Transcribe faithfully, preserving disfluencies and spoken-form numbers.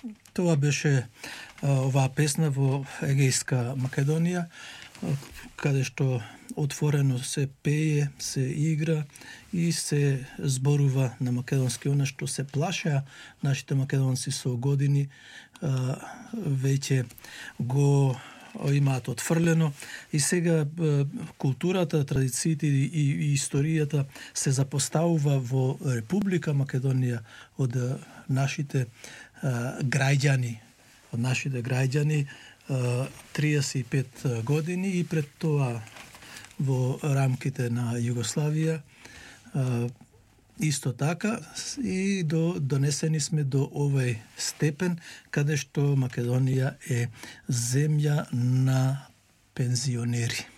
Тоа беше оваа песна во Егејска Македонија, каде што отворено се пее, се игра и се зборува на македонски. Она што се плашеа нашите македонци со години, веќе го имаат отфрлено и сега културата, традициите и историјата се запоставува во Република Македонија од нашите граѓани, од нашите граѓани триесет и пет години и пред тоа во рамките на Југославија исто така и до, донесени сме до овој степен каде што Македонија е земја на пензионери.